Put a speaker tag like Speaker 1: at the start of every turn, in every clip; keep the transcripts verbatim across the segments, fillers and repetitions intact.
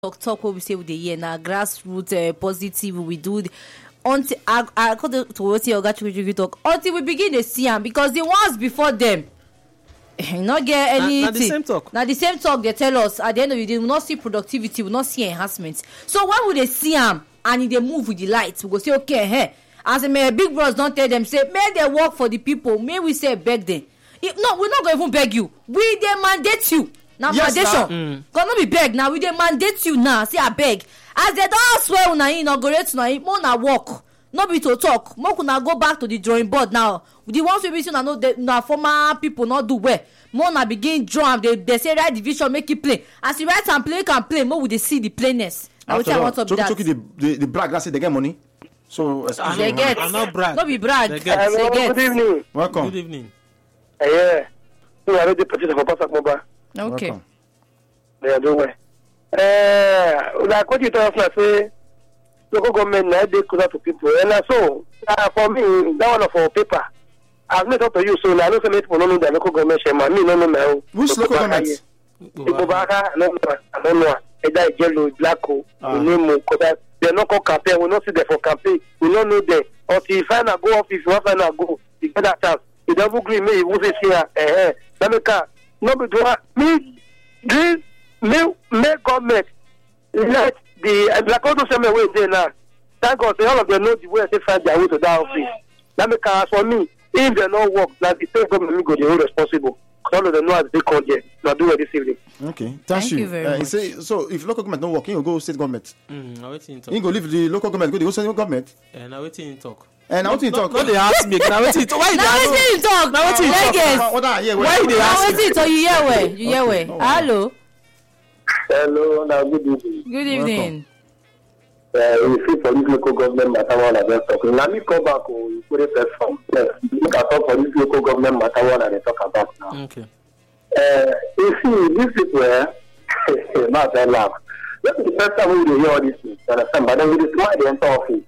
Speaker 1: talk talk what we say with the year now grassroots uh, positive we do the, until I I call the to what you talk until we begin to see them because the ones before them not get anything.
Speaker 2: Now the same talk.
Speaker 1: Now the same talk they tell us at the end of the day we will not see productivity, we will not see enhancements. So when would they see them and if they move with the lights, we go say okay, hey, as a may big bros don't tell them say may they work for the people, may we say beg them. If, no, we're not going to even beg you. We they mandate you. Now
Speaker 2: yes,
Speaker 1: mandation.
Speaker 2: Mm.
Speaker 1: Gonna be beg now. We they mandate you now. See I beg. As they don't swear una inaugurate na more na work. No be to talk. More kuna go back to the drawing board now. The ones we be na know that na former people not do well. More na begin drum. They they say right division make it play. As you write and play can play. More with they see the plainness. Now which I want to be that.
Speaker 3: Choki the the the brag that say they get money. So
Speaker 1: they get.
Speaker 2: I'm not brag.
Speaker 1: No be brag.
Speaker 2: They get.
Speaker 1: They get.
Speaker 4: Good evening.
Speaker 3: Welcome.
Speaker 2: Good evening.
Speaker 4: Uh, yeah. We are ready to purchase for Pastor Mobile.
Speaker 1: Okay.
Speaker 3: Welcome.
Speaker 4: They are doing well. Uh, like what you tell us, like, say, local government now they closer to people. And uh, so, uh, for me, that one for paper. I've made up to you, so I know some people don't know the local government share. Me, no, no, no.
Speaker 3: Which local government?
Speaker 4: Ibobaka, no, no, I don't know. Either yellow, black, or name, because they're not called campaign. We don't see them for campaign. We don't know them. Until you find a go off, if you want to find a go, you get that chance. You don't agree me, you will say here, eh, let me come. No, but do I, me, this, me, me government, let the, like all those same way there now. Thank God, say all of them know the way they find their way to that office. Let me come, for me, if they don't work, now the state government go, they're responsible. All of them know as they come there. Now do it this evening.
Speaker 3: Okay, thank,
Speaker 1: Thank
Speaker 3: you.
Speaker 1: you very
Speaker 3: uh,
Speaker 1: much.
Speaker 3: Say, so if local government don't work, you go state government.
Speaker 2: Mm, now waiting talk.
Speaker 3: You go leave the local government, go to go state government.
Speaker 2: Eh, now waiting talk.
Speaker 3: And now what you talk?
Speaker 2: No, they ask me. Now waiting talk. Why they
Speaker 1: Now
Speaker 2: ask me?
Speaker 1: wetin you talk?
Speaker 2: Now wetin you talk?
Speaker 1: Leges.
Speaker 3: What are you?
Speaker 2: Why they
Speaker 1: Now
Speaker 2: ask me?
Speaker 1: wetin you talk? You hear well? You hear well?
Speaker 3: no.
Speaker 1: Hello.
Speaker 4: Hello, now good evening.
Speaker 1: Good evening.
Speaker 4: Uh, you see for this local government matter one I just talking. Let me come back on put it first from. Yes, look at all for this local government matter one I talk about now.
Speaker 2: Okay.
Speaker 4: Uh, you see, these people, eh, not that laugh. This is the first time we hear all these things, you understand? But then we destroy the entire office.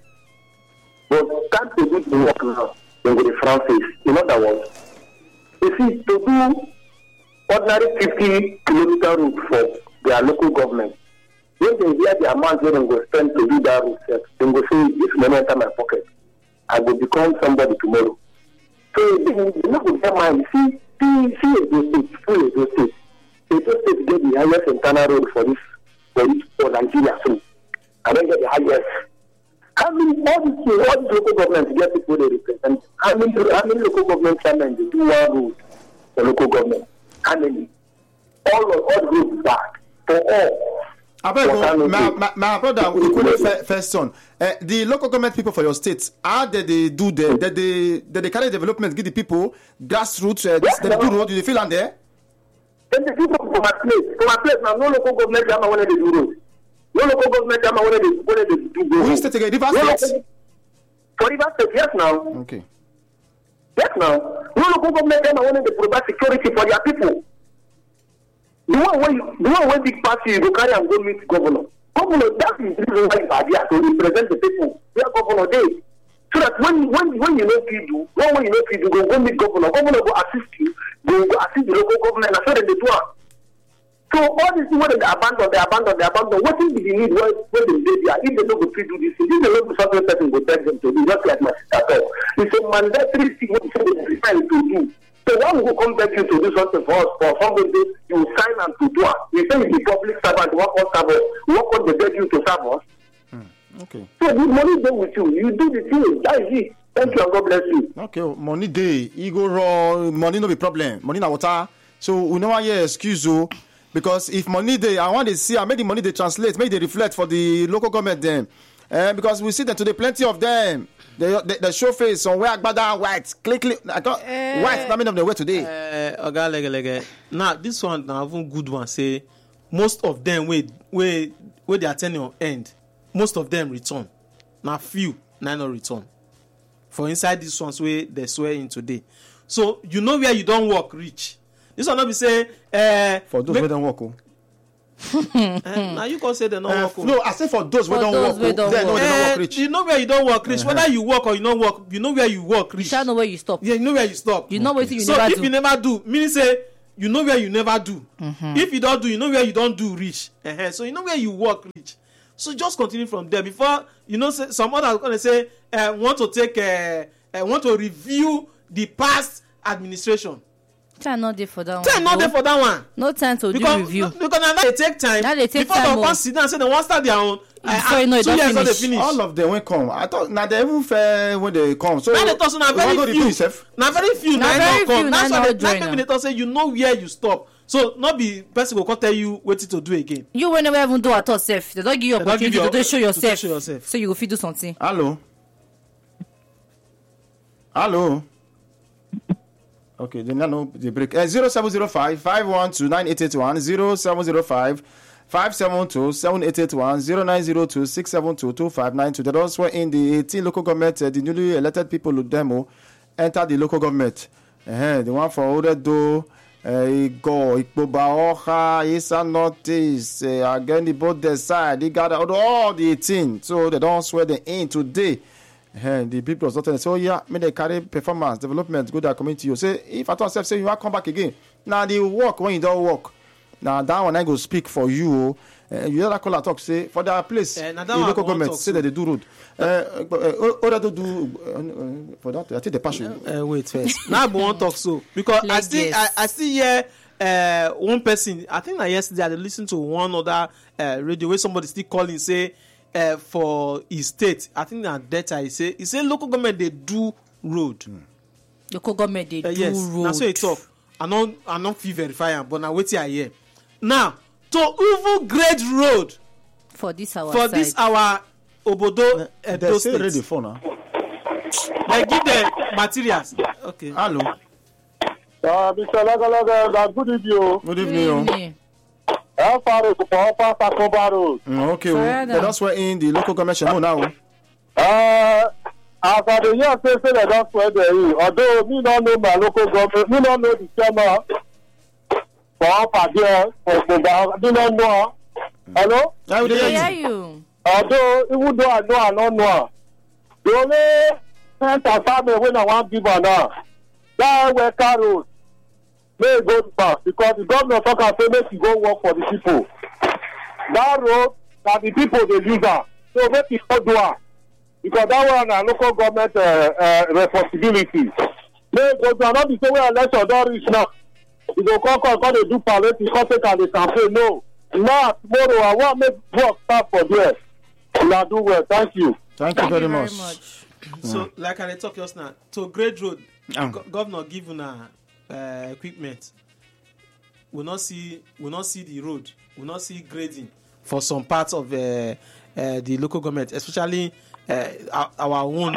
Speaker 4: But can't to do the work now, then with the front face. In other words, you see, to do ordinary fifty kilometer route for their local government, when they hear the amount where they go spend to do that route, they go say, this money enter my pocket. I will become somebody tomorrow. So they will not go their mind. See, see, see, Edo State, full Edo State. Edo State get the highest internal road for this, for this, for Nigeria too. And then get the highest. How many, all these, all these local governments get people they represent? How many, how many local government chairmen they do one road for local government? How many? All, all the roads back. For all.
Speaker 3: I beg you, my, my, my brother, we call it first son. Uh, the local government people for your state, how did they do them? Did they, did they carry development, give the people grassroots? Uh,
Speaker 4: Yes,
Speaker 3: they do road, do they feel on there?
Speaker 4: Then the people from my place, from my place now, no local government chairman when they do road. No local government chairman when they when they do road.
Speaker 3: Which state again? Rivers
Speaker 4: No
Speaker 3: State?
Speaker 4: local- For Rivers State, yes now.
Speaker 3: Okay.
Speaker 4: Yes now. No local government chairman when they provide security for their people. The one when you, the one when big party you go carry and go meet governor. Governor, that is the reason why you are there to represent the people. Where governor dey. So that when when when you know what do, when when you know what do, go go meet governor. Governor go assist you. Go go assist the local government. And so that they do it. So all these things when they abandon, they abandon, they abandon. What is the need when when they dey there? If they don't go free do this, if they don't go something person go tell them to do, just like my sister talk. It's a mandatory thing what they decide to do. So when we go come back you to do something for us, for something you sign and to do it. You say you be public servant, work on serve us, work on the beg you to serve us.
Speaker 3: Mm. Okay.
Speaker 4: So the money there with you, you do the thing. That is it. Thank you and God bless you.
Speaker 3: Okay. Money day, ego raw, money no be problem. Money na water. So we no want hear excuse you. Because if money day, I want to see, I make the money they translate, make they reflect for the local government then. Uh, because we see them today, plenty of them. They, they, they show face on where Agbada white, click, click. I got uh, white, that mean of the way today.
Speaker 2: Uh, okay, lege, lege. Now, this one, now, even good one, say, most of them, where, where, where their tenure end, most of them return. Now, few, nine not return. For inside these ones, where they swear in today. So, you know where you don't work, rich. This one not be say, uh,
Speaker 3: For those who don't work, oh.
Speaker 2: uh, now you can say they don't
Speaker 3: Uh,
Speaker 2: work. oh.
Speaker 3: no, I say for those who
Speaker 1: For
Speaker 3: don't
Speaker 1: those
Speaker 3: work,
Speaker 1: wey
Speaker 3: oh,
Speaker 1: don't
Speaker 3: they know
Speaker 1: work.
Speaker 3: they don't
Speaker 2: Eh,
Speaker 3: work rich.
Speaker 2: you know where you don't work rich.
Speaker 3: Uh-huh.
Speaker 2: Whether you work or you don't work, you know where you work
Speaker 1: You
Speaker 2: rich.
Speaker 1: shall know where you stop.
Speaker 2: Yeah, you know where you stop.
Speaker 1: You know what you
Speaker 2: So
Speaker 1: never
Speaker 2: if
Speaker 1: do.
Speaker 2: you never do, meaning say you know where you never do. Mm-hmm. If you don't do, you know where you don't do reach. Uh-huh. So you know where you work reach. So just continue from there. Before you know, say, some others are going to say uh, want to take, uh, uh, want to review the past administration.
Speaker 1: Time not there for that one.
Speaker 2: Time not there for that one.
Speaker 1: No time to
Speaker 2: because,
Speaker 1: do review.
Speaker 2: Because now they take time.
Speaker 1: Now they take
Speaker 2: before
Speaker 1: time.
Speaker 2: Before they come sit down and say they want start their own.
Speaker 1: Before
Speaker 2: uh,
Speaker 1: you know it,
Speaker 2: two years
Speaker 1: finish.
Speaker 2: They finish.
Speaker 3: All of them will come. I thought now they even fair when they come. So
Speaker 2: now they talk so now very few. Now very few.
Speaker 1: Now very few.
Speaker 2: That's
Speaker 1: now
Speaker 2: why
Speaker 1: they
Speaker 2: they people they talk say you know where you stop. So not be person will come tell you what to do again.
Speaker 1: You will never even do at all self. They don't give you
Speaker 2: They don't
Speaker 1: opportunity
Speaker 2: give you
Speaker 1: to do show yourself.
Speaker 2: to show yourself.
Speaker 1: So you will fit do something.
Speaker 3: Hello. Hello. Okay, then I know the break. Uh, zero seven zero five five one two nine eight eight one zero seven zero five five seven two seven eight eight one zero nine zero two six seven two two five nine two. That also in the eighteen local government, uh, the newly elected people of demo enter the local government. Uh-huh. The one for Oredo, Igo, Ikpoba, Oha, Isa Northeast, uh, again the both the side, they got all the eighteen, so they don't swear the in today. Uh, the people of Zotan say, oh yeah, may they carry performance, development, go to the community. You say, if I thought say you want to come back again, now they work when you don't work. Now that one I go speak for you. Uh, you hear that call talk say for their place, uh, the local government say that they do road. Uh, uh, uh, do do uh, uh, for that. I think the passion.
Speaker 2: Uh, wait first. Now I want talk so because I still I, I still hear uh, one person. I think that yesterday I listened to one other uh, radio where somebody still calling say. Uh, for his state, I think that data he say he say local government they do road. Mm.
Speaker 1: Local government they
Speaker 2: uh,
Speaker 1: do
Speaker 2: yes.
Speaker 1: road.
Speaker 2: That's so it talk. I don't I don't feel verify am, but now wait I hear. Now to even grade road
Speaker 1: for this our
Speaker 2: for
Speaker 1: side.
Speaker 2: this our Obodo
Speaker 3: Uh,
Speaker 2: Edo
Speaker 3: they say
Speaker 2: state.
Speaker 3: ready for now.
Speaker 2: They give them materials. Okay.
Speaker 3: Hello.
Speaker 4: Uh, Mister Lagalaga, good evening.
Speaker 3: Good evening. oh.
Speaker 1: Evening.
Speaker 4: How far is the Papa Sakoba Road?
Speaker 3: Mm, okay, well, they don't swear in the local government should know now.
Speaker 4: Uh, as I the year say say they don't swear there in. Although me don't know my local government, me don't know the chairman for Papa there, for Papa, me don't know. Hello?
Speaker 3: I will
Speaker 1: I
Speaker 3: hear
Speaker 1: hear
Speaker 3: you.
Speaker 1: you.
Speaker 4: Although, even though I know I don't know, the only sent assignment when I want people now, that Weka Road, may go fast because the governor talk and say make you go work for the people. That road, that the people they use am, so make it not do am because that one na local government uh, uh, responsibility. May go do am, not be say when election don reach now, you go come come come dey do palliative, come take am dey campaign. No, now tomorrow I wan make work start for there. Una do well, thank you.
Speaker 3: Thank you
Speaker 1: Thank
Speaker 3: very
Speaker 1: you
Speaker 3: much.
Speaker 1: very much.
Speaker 2: So like I dey talk just now to grade road,
Speaker 3: Um.
Speaker 2: go- governor give una uh, equipment. We not see we not see the road. We not see grading for some parts of uh, uh, the local government, especially uh, our, our own